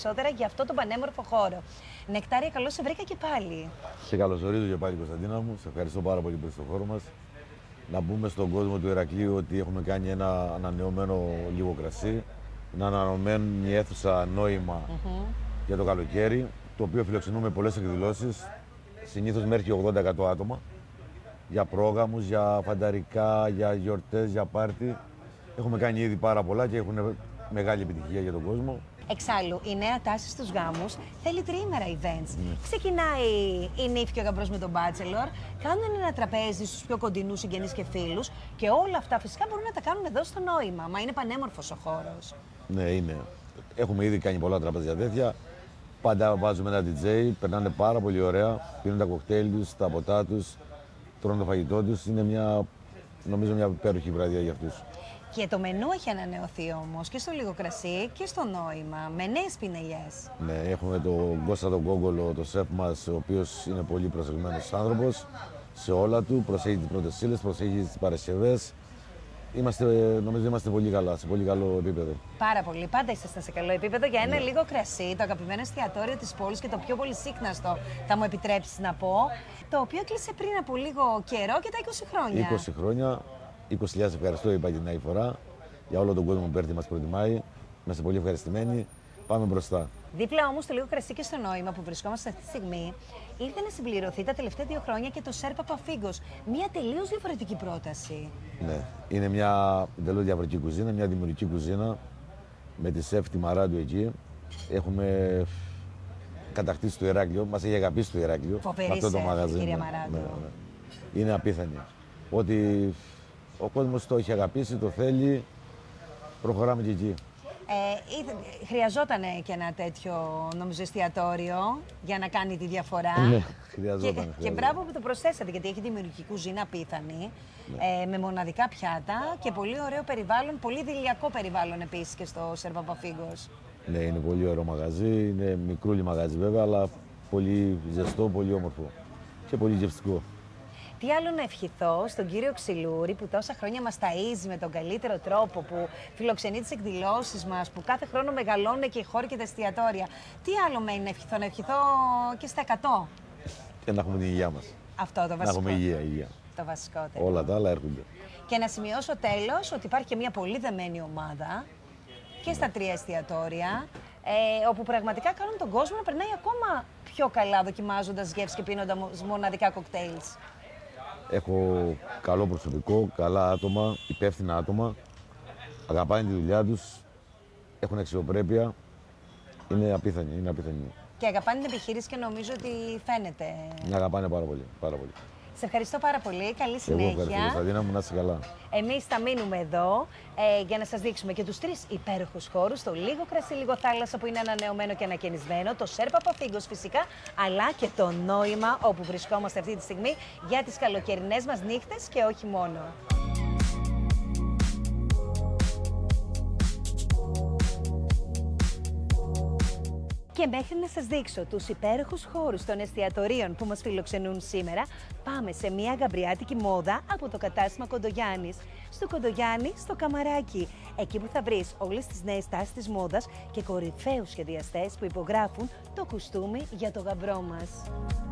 περισσότερα για αυτό τον πανέμορφο χώρο. Νεκτάρια, καλώς σε βρήκα και πάλι. Σε καλωσορίζω και πάλι, Κωνσταντίνα μου. Σε ευχαριστώ πάρα πολύ που είσαι στο χώρο μας. Να πούμε στον κόσμο του Ηρακλείου ότι έχουμε κάνει ένα ανανεωμένο λίγο κρασί. Ένα ανανεωμένη αίθουσα νόημα για το καλοκαίρι, το οποίο φιλοξενούμε πολλές εκδηλώσεις. Συνήθως μέχρι 80-100 άτομα. Για πρόγραμμους, για φανταρικά, για γιορτές, για πάρτι. Έχουμε κάνει ήδη πάρα πολλά και έχουν μεγάλη επιτυχία για τον κόσμο. Εξάλλου, η νέα τάση στους γάμους θέλει τριήμερα events. Ξεκινάει η νύφη και ο γαμπρός με τον bachelor, κάνουν ένα τραπέζι στους πιο κοντινούς συγγενείς και φίλους και όλα αυτά φυσικά μπορούν να τα κάνουν εδώ στο νόημα. Μα είναι πανέμορφος ο χώρος. Ναι, είναι. Έχουμε ήδη κάνει πολλά τραπέζια τέτοια. Πάντα βάζουμε ένα DJ, περνάνε πάρα πολύ ωραία. Πίνουν τα κοκτέιλ τους, τα ποτά τους, τρώνε το φαγητό τους. Είναι νομίζω μια υπέροχη βραδιά για αυτούς. Και το μενού έχει ανανεωθεί όμως και στο λίγο κρασί και στο νόημα, με νέες πινελιές. Ναι, έχουμε τον Κώστα τον Κόγκολο, το σεφ μας, ο οποίος είναι πολύ προσεγμένος άνθρωπος σε όλα του. Προσέχει τις πρώτες ύλες, προσέχει τις Παρασκευές. Νομίζω είμαστε πολύ καλά, σε πολύ καλό επίπεδο. Πάρα πολύ. Πάντα ήσασταν σε καλό επίπεδο για ένα λίγο κρασί, το αγαπημένο εστιατόριο της πόλης και το πιο πολύ σύχναστο, θα μου επιτρέψεις να πω, το οποίο κλείσε πριν από λίγο καιρό και τα 20 χρόνια. 20 χρόνια. 20.000 ευχαριστώ, είπα την άλλη φορά, για όλο τον κόσμο που παίρνει μας προτιμάει. Είμαστε πολύ ευχαριστημένοι. Πάμε μπροστά. Δίπλα όμως στο λίγο κρασί και στο νόημα που βρισκόμαστε αυτή τη στιγμή, ήρθε να συμπληρωθεί τα τελευταία 2 χρόνια και το Σερ Παπαφίγκος. Μια τελείως διαφορετική πρόταση. Ναι, είναι μια τελείως διαφορετική κουζίνα, μια δημιουργική κουζίνα με τη σεφ τη Μαράντου εκεί. Έχουμε κατακτήσει το Ηράκλειο, μας έχει αγαπήσει το Ηράκλειο. Φοβερή αυτό το σεφ, μαγαζί. κυρία Ναι, Μαράντου. ναι. Είναι απίθανη. Ότι ο κόσμος το έχει αγαπήσει, το θέλει, προχωράμε και εκεί. Χρειαζόταν και ένα τέτοιο, νομίζω, εστιατόριο για να κάνει τη διαφορά. Ναι, χρειαζόταν. Και μπράβο που το προσθέσατε, γιατί έχει δημιουργική κουζίνα απίθανη, με μοναδικά πιάτα και πολύ ωραίο περιβάλλον, πολύ δειλιακό περιβάλλον επίσης και στο Σερ Παπαφίγκος. Ναι, είναι πολύ ωραίο μαγαζί, είναι μικρούλι μαγαζί βέβαια, αλλά πολύ ζεστό, πολύ όμορφο και πολύ γευστικό. Τι άλλο να ευχηθώ στον κύριο Ξυλούρη που τόσα χρόνια μας ταΐζει με τον καλύτερο τρόπο, που φιλοξενεί τις εκδηλώσεις μας, που κάθε χρόνο μεγαλώνουν και οι χώροι και τα εστιατόρια. Τι άλλο μένει να ευχηθώ και στα 100. Και να έχουμε την υγεία μας. Αυτό το βασικό. Να έχουμε υγεία. Το βασικότερο. Όλα τα άλλα έρχονται. Και να σημειώσω τέλος ότι υπάρχει και μια πολύ δεμένη ομάδα και στα 3 εστιατόρια, όπου πραγματικά κάνουν τον κόσμο να περνάει ακόμα πιο καλά δοκιμάζοντας γεύσεις και πίνοντας μοναδικά κοκτέιλς. Έχω καλό προσωπικό, καλά άτομα, υπεύθυνα άτομα, αγαπάνε τη δουλειά τους, έχουν αξιοπρέπεια, είναι απίθανοι, Και αγαπάνε την επιχείρηση και νομίζω ότι φαίνεται. Με αγαπάνε πάρα πολύ, πάρα πολύ. Σε ευχαριστώ πάρα πολύ, καλή συνέχεια. Εγώ ευχαριστώ, Κωνσταντίνα μου, να είσαι καλά. Εμείς θα μείνουμε εδώ για να σας δείξουμε και τους 3 υπέροχους χώρους, το λίγο κρασί, λίγο θάλασσα που είναι ανανεωμένο και ανακαινισμένο, το Σερ Παπαφίγκος φυσικά, αλλά και το νόημα όπου βρισκόμαστε αυτή τη στιγμή για τις καλοκαιρινές μας νύχτες και όχι μόνο. Και μέχρι να σας δείξω τους υπέροχους χώρους των εστιατορίων που μας φιλοξενούν σήμερα, πάμε σε μια γαμπριάτικη μόδα από το κατάστημα Κοντογιάννης. Στο Κοντογιάννη, στο Καμαράκι. Εκεί που θα βρεις όλες τις νέες τάσεις της μόδας και κορυφαίους σχεδιαστές που υπογράφουν το κουστούμι για το γαμπρό μας.